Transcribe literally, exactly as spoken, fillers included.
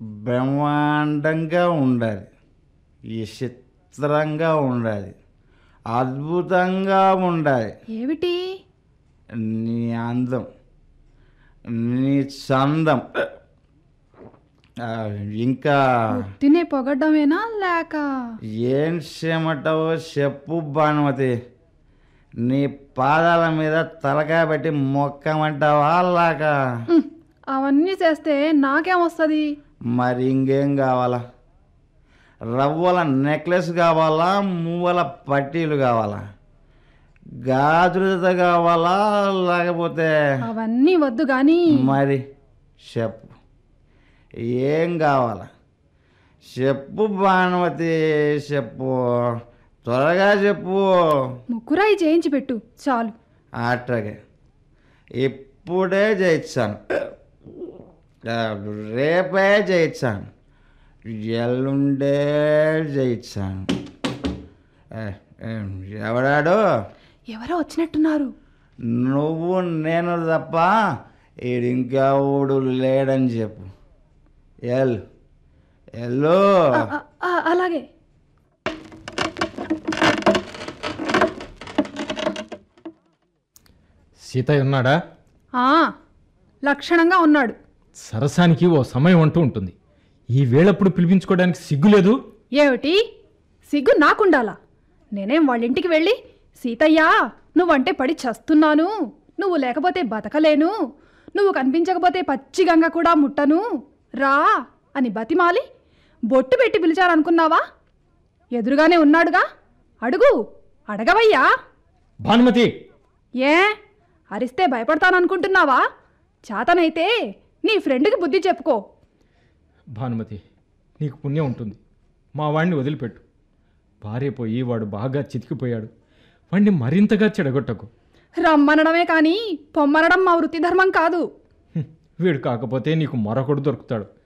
బ్రహ్మాండంగా ఉండాలి, విచిత్రంగా ఉండాలి, అద్భుతంగా ఉండాలి. ఏమిటి? నీ అందం, నీ చందం, ఇంకా తినే పొగడ్డమేనా లేక ఏం చేయమంటావో చెప్పు భానుమతి. నీ పాదాల మీద తలకాయ పెట్టి మొక్కమంటావా లేక? అవన్నీ చేస్తే నాకేమొస్తుంది? మరి ఇంకేం కావాలా? రవ్వల నెక్లెస్ కావాలా, మువ్వల పట్టీలు కావాలా, గాజులత కావాలా, లేకపోతే అవన్నీ వద్దు గాని మరి చెప్పు ఏం కావాలా? చెప్పు భానుమతి, చెప్పు, త్వరగా చెప్పు. ముక్కురాయి చేయించి పెట్టు చాలు. అట్లాగే ఇప్పుడే చేయించాను, రేపే చేయించాను, ఎల్లుండే చేయించాను. ఎవడాడు? ఎవరో వచ్చినట్టున్నారు. నువ్వు నేను తప్ప ఈడు ఇంకెవడు లేడని చెప్పు. L yellow. అలాగే. సీతయ్య ఉన్నాడా? లక్షణంగా ఉన్నాడు. సరసానికి ఓ సమయం అంటూ ఉంటుంది. ఈ వేళప్పుడు పిలిపించుకోవడానికి సిగ్గులేదు? ఏమిటి సిగ్గు? నాకుండాలా? నేనేం వాళ్ళ ఇంటికి వెళ్ళి సీతయ్యా నువ్వంటే పడి చస్తున్నాను, నువ్వు లేకపోతే బతకలేను, నువ్వు కనిపించకపోతే పచ్చిగంగ కూడా ముట్టను, రా అని బతిమాలి బొట్టు పెట్టి పిలిచారనుకున్నావా? ఎదురుగానే ఉన్నాడుగా, అడుగు, అడగవయ్యా. భానుమతి! ఏ అరిస్తే భయపడతాననుకుంటున్నావా? చేతనైతే నీ ఫ్రెండ్కి బుద్ధి చెప్పుకో. భానుమతి, నీకు పుణ్యం ఉంటుంది. మా వాడిని వదిలిపెట్టు. భార్య పోయి వాడు బాగా చితికిపోయాడు. వాడిని మరింతగా చెడగొట్టకు. రమ్మనడమే కానీ పొమ్మనడం మా వృత్తి ధర్మం కాదు. వీడు కాకపోతే నీకు మరొకడు దొరుకుతాడు.